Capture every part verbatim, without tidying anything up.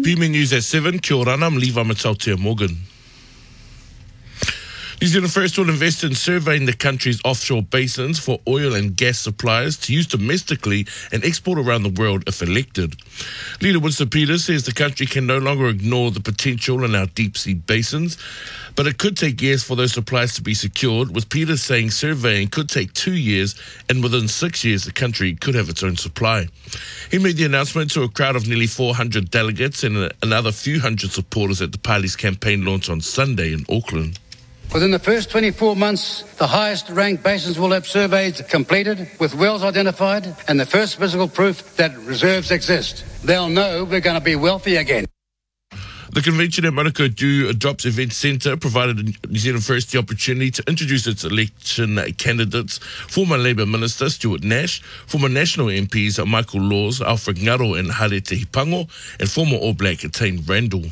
P M News at seven, kia ora, I'm Levi Matautia Morgan. New Zealand First will invest in surveying the country's offshore basins for oil and gas suppliers to use domestically and export around the world if elected. Leader Winston Peters says the country can no longer ignore the potential in our deep sea basins, but it could take years for those supplies to be secured, with Peters saying surveying could take two years and within six years the country could have its own supply. He made the announcement to a crowd of nearly four hundred delegates and another few hundred supporters at the party's campaign launch on Sunday in Auckland. Within the first twenty-four months, the highest-ranked basins will have surveys completed, with wells identified, and the first physical proof that reserves exist. They'll know we're going to be wealthy again. The convention at Manukau Dewdrops Event Centre provided New Zealand First the opportunity to introduce its election candidates, former Labour Minister Stuart Nash, former National M Ps Michael Laws, Alfred Ngaro and Hale Te Hipango, and former All Black Tane Randall.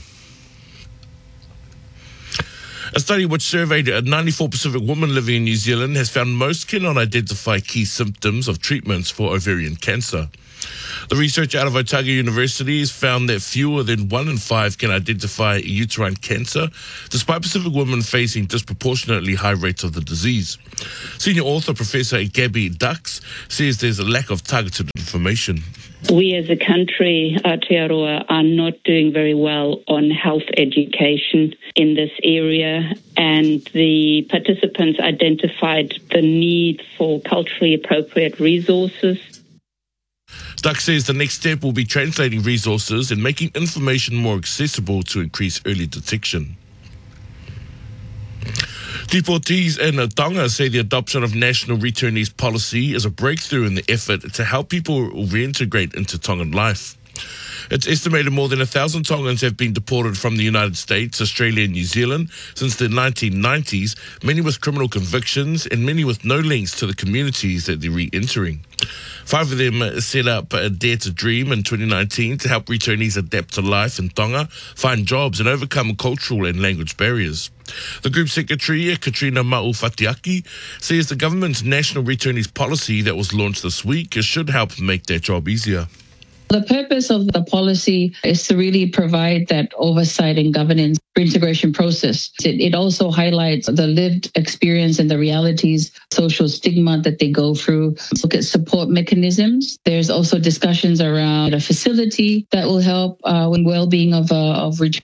A study which surveyed ninety-four Pacific women living in New Zealand has found most cannot identify key symptoms of treatments for ovarian cancer. The research out of Otago University has found that fewer than one in five can identify uterine cancer, despite Pacific women facing disproportionately high rates of the disease. Senior author Professor Gabby Dux says there's a lack of targeted information. We as a country, Aotearoa, are not doing very well on health education in this area, and the participants identified the need for culturally appropriate resources. Duck says the next step will be translating resources and making information more accessible to increase early detection. Deportees in Tonga say the adoption of national returnees policy is a breakthrough in the effort to help people reintegrate into Tongan life. It's estimated more than a thousand Tongans have been deported from the United States, Australia and New Zealand since the nineteen nineties, many with criminal convictions and many with no links to the communities that they're re-entering. Five of them set up a Dare to Dream in twenty nineteen to help returnees adapt to life in Tonga, find jobs and overcome cultural and language barriers. The group secretary, Katrina Ma'u-Fatiaki, says the government's national returnees policy that was launched this week should help make their job easier. The purpose of the policy is to really provide that oversight and governance integration process. It, it also highlights the lived experience and the realities, social stigma that they go through. Look at support mechanisms. There's also discussions around a facility that will help uh, with well-being of uh, of return.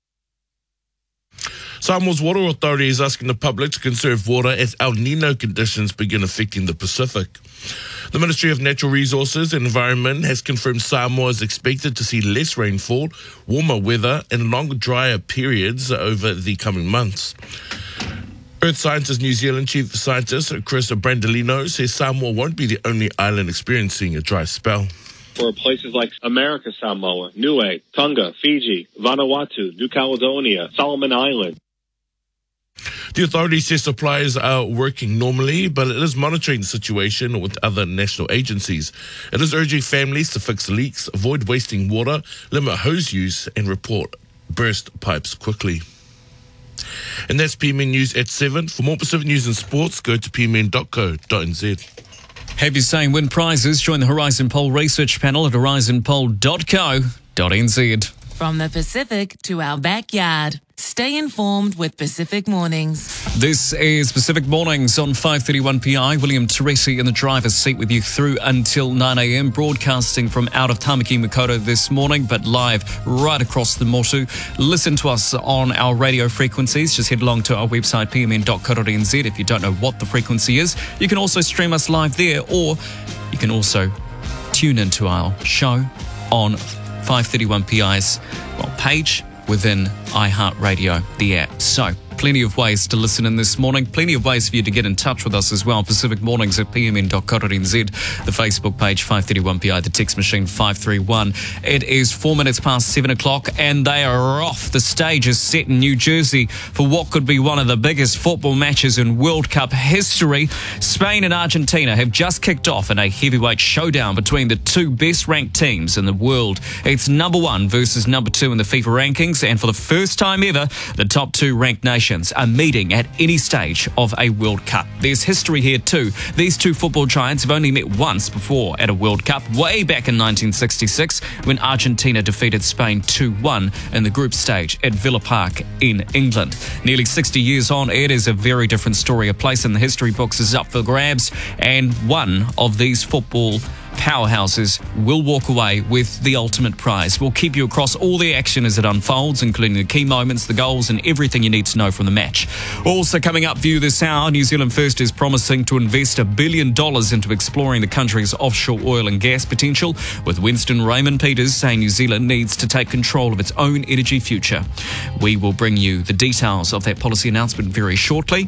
Samoa's Water Authority is asking the public to conserve water as El Nino conditions begin affecting the Pacific. The Ministry of Natural Resources and Environment has confirmed Samoa is expected to see less rainfall, warmer weather and longer drier periods over the coming months. Earth Scientist New Zealand Chief Scientist Chris Brandolino says Samoa won't be the only island experiencing a dry spell. For places like America Samoa, Niue, Tonga, Fiji, Vanuatu, New Caledonia, Solomon Island. The authority says suppliers are working normally, but it is monitoring the situation with other national agencies. It is urging families to fix leaks, avoid wasting water, limit hose use, and report burst pipes quickly. And that's P M N News at seven. For more Pacific news and sports, go to p m n dot co dot n z. Have your say and win prizes. Join the Horizon Poll research panel at horizon poll dot co dot n z. From the Pacific to our backyard. Stay informed with Pacific Mornings. This is Pacific Mornings on five thirty-one P I. William Teresi in the driver's seat with you through until nine a m, broadcasting from out of Tamaki Makaurau this morning, but live right across the Motu. Listen to us on our radio frequencies. Just head along to our website, p m n dot co dot n z. If you don't know what the frequency is, you can also stream us live there, or you can also tune into our show on five thirty-one P I's well, page within iHeartRadio, the app. So, plenty of ways to listen in this morning. Plenty of ways for you to get in touch with us as well. Pacific Mornings at p m n dot co dot n z. The Facebook page, five thirty-one P I. The text machine, five three one. It is four minutes past seven o'clock and they are off. The stage is set in New Jersey for what could be one of the biggest football matches in World Cup history. Spain and Argentina have just kicked off in a heavyweight showdown between the two best-ranked teams in the world. It's number one versus number two in the FIFA rankings, and for the first time ever, the top two ranked nation nations are meeting at any stage of a World Cup. There's history here too. These two football giants have only met once before at a World Cup, way back in nineteen sixty-six, when Argentina defeated Spain two one in the group stage at Villa Park in England. Nearly sixty years on, it is a very different story. A place in the history books is up for grabs, and one of these football powerhouses will walk away with the ultimate prize. We'll keep you across all the action as it unfolds, including the key moments, the goals, and everything you need to know from the match. Also coming up for you this hour, New Zealand First is promising to invest a billion dollars into exploring the country's offshore oil and gas potential, with Winston Raymond Peters saying New Zealand needs to take control of its own energy future. We will bring you the details of that policy announcement very shortly.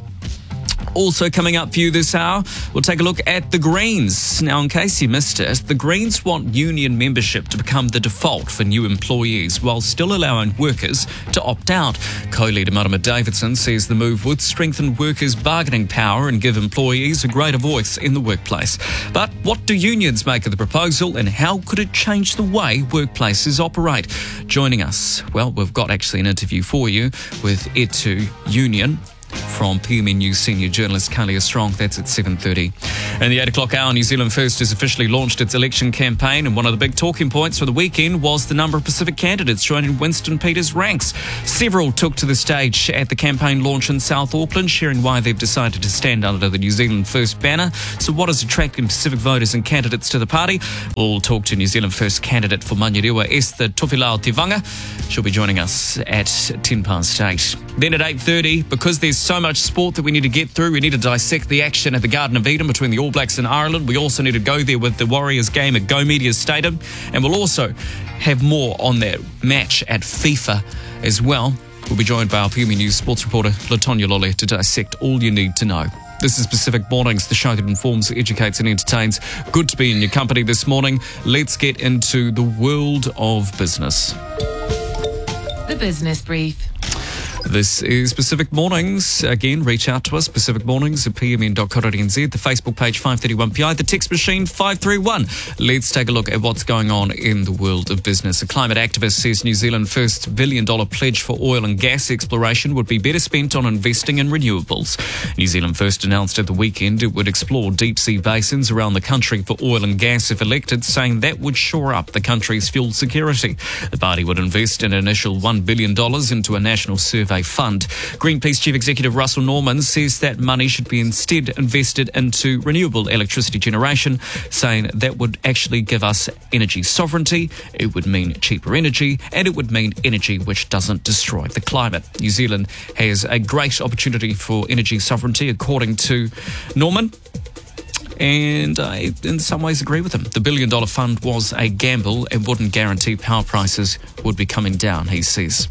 Also coming up for you this hour, we'll take a look at the Greens. Now, in case you missed it, the Greens want union membership to become the default for new employees while still allowing workers to opt out. Co-leader Marama Davidson says the move would strengthen workers' bargaining power and give employees a greater voice in the workplace. But what do unions make of the proposal, and how could it change the way workplaces operate? Joining us, well, we've got actually an interview for you with E T U Union from P M N News senior journalist Kalia Strong. That's at seven thirty. In the eight o'clock hour, New Zealand First has officially launched its election campaign, and one of the big talking points for the weekend was the number of Pacific candidates joining Winston Peters' ranks. Several took to the stage at the campaign launch in South Auckland, sharing why they've decided to stand under the New Zealand First banner. So what is attracting Pacific voters and candidates to the party? We'll talk to New Zealand First candidate for Manurewa, Esther Tofilau Tivanga. She'll be joining us at ten past eight. Then at eight thirty, because there's so much sport that we need to get through, we need to dissect the action at the Garden of Eden between the All Blacks and Ireland. We also need to go there with the Warriors game at Go Media Stadium, and we'll also have more on that match at FIFA as well. We'll be joined by our P M E News sports reporter Latonya Lolly to dissect all you need to know. This is Pacific Mornings, the show that informs, educates and entertains. Good to be in your company this morning. Let's get into the world of business. The Business Brief. This is Pacific Mornings. Again, reach out to us, Pacific Mornings at p m n dot co dot n z, the Facebook page five thirty-one P I, the text machine five three one. Let's take a look at what's going on in the world of business. A climate activist says New Zealand First's billion dollar pledge for oil and gas exploration would be better spent on investing in renewables. New Zealand First announced at the weekend it would explore deep sea basins around the country for oil and gas if elected, saying that would shore up the country's fuel security. The party would invest an initial one billion dollars into a national survey fund. Greenpeace Chief Executive Russell Norman says that money should be instead invested into renewable electricity generation, saying that would actually give us energy sovereignty, it would mean cheaper energy, and it would mean energy which doesn't destroy the climate. New Zealand has a great opportunity for energy sovereignty, according to Norman. And I, in some ways, agree with him. The billion dollar fund was a gamble and wouldn't guarantee power prices would be coming down, he says.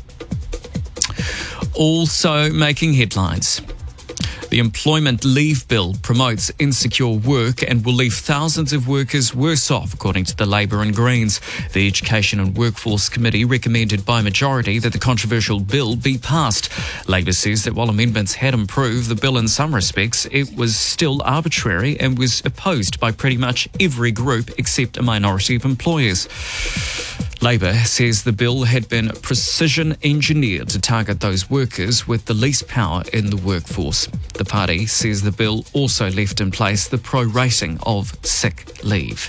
Also making headlines. The Employment Leave Bill promotes insecure work and will leave thousands of workers worse off, according to the Labour and Greens. The Education and Workforce Committee recommended by majority that the controversial bill be passed. Labour says that while amendments had improved the bill in some respects, it was still arbitrary and was opposed by pretty much every group except a minority of employers. Labour says the bill had been precision engineered to target those workers with the least power in the workforce. The party says the bill also left in place the prorating of sick leave.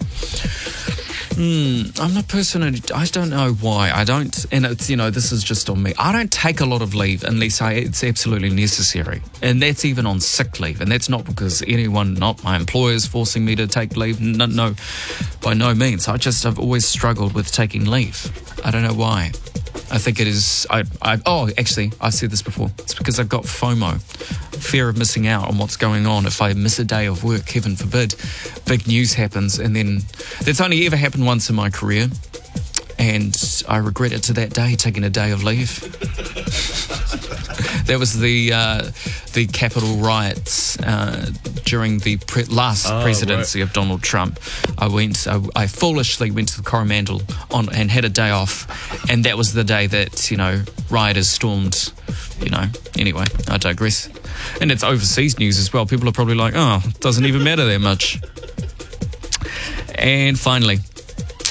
Hmm, I'm a person who, I don't know why. I don't, and it's, you know, this is just on me. I don't take a lot of leave unless I, it's absolutely necessary. And that's even on sick leave. And that's not because anyone, not my employers, forcing me to take leave. No, no, by no means. I just, I've always struggled with taking leave. I don't know why. I think it is, I, I, oh, actually, I've said this before. It's because I've got FOMO, fear of missing out on what's going on. If I miss a day of work, heaven forbid, big news happens, and then that's only ever happened once in my career, and I regret it to that day, taking a day of leave. That was the uh, the Capitol riots uh, during the pre- last oh, presidency right. of Donald Trump. I went, I, I foolishly went to the Coromandel on and had a day off, and that was the day that, you know, rioters stormed. You know, anyway, I digress. And it's overseas news as well. People are probably like, oh, it doesn't even matter that much. And finally,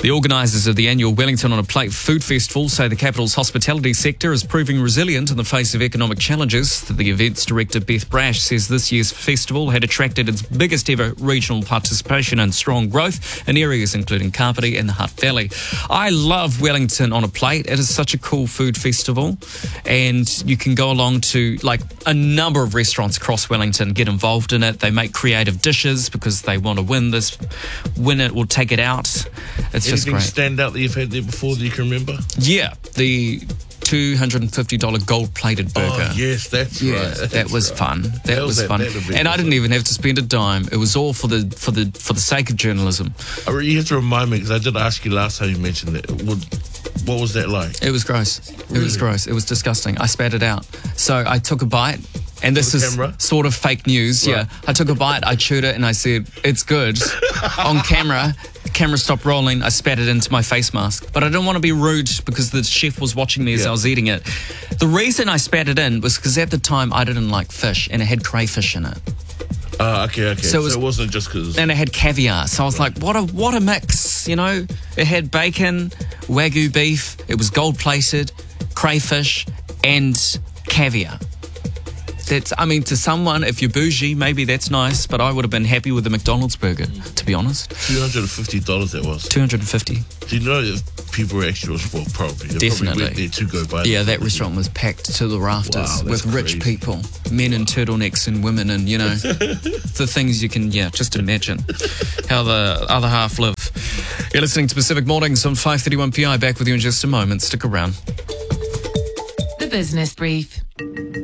The organisers of the annual Wellington on a Plate Food Festival say the capital's hospitality sector is proving resilient in the face of economic challenges. The events director, Beth Brash, says this year's festival had attracted its biggest ever regional participation and strong growth in areas including Kapiti and the Hutt Valley. I love Wellington on a Plate. It is such a cool food festival, and you can go along to like a number of restaurants across Wellington, get involved in it. They make creative dishes because they want to win this, win it or take it out. It's just Anything great. stand out that you've had there before that you can remember? Yeah, the two hundred fifty dollars gold-plated burger. Oh, yes, that's Yeah, right. that That's was right. fun. That That was was- fun, that would be and I awesome. didn't even have to spend a dime. It was all for the for the for the sake of journalism. I re- You have to remind me, because I did ask you last time you mentioned it. What, what was that like? It was gross. It was Really? gross. It was disgusting. I spat it out. So I took a bite, and this the is camera? sort of fake news. Right. Yeah, I took a bite, I chewed it, and I said, "It's good." On camera, the camera stopped rolling. I spat it into my face mask, but I didn't want to be rude because the chef was watching me as Yeah. I was eating it. The reason I spat it in was because at the time I didn't like fish, and it had crayfish in it. Uh, okay, okay. So So, it was- it wasn't just because... And it had caviar. So I was like, what a what a mix, you know? It had bacon, Wagyu beef, it was gold plated, crayfish, and caviar. That's, I mean, to someone, if you're bougie, maybe that's nice, but I would have been happy with the McDonald's burger, to be honest. two hundred fifty dollars that was. two hundred fifty. Do you know if people were actually, well, probably. They Definitely. Probably went there to go buy Yeah, them. that restaurant was packed to the rafters Wow, that's with rich crazy. people, men in turtlenecks and women, and, you know, the things you can, yeah, just imagine how the other half live. You're listening to Pacific Mornings on five thirty-one P I. Back with you in just a moment. Stick around. The Business Brief.